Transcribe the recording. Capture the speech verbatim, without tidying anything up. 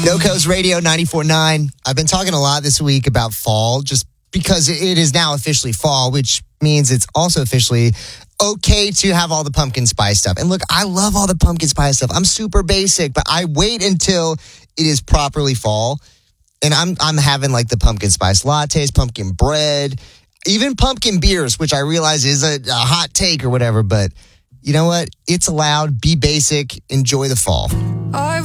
NoCo's Radio ninety-four point nine. I've been talking a lot this week about fall just because it is now officially fall, which means it's also officially okay to have all the pumpkin spice stuff. And look, I love all the pumpkin spice stuff. I'm super basic, but I wait until it is properly fall. And I'm I'm having like the pumpkin spice lattes, pumpkin bread, even pumpkin beers, which I realize is a, a hot take or whatever. But you know what? It's allowed. Be basic. Enjoy the fall. I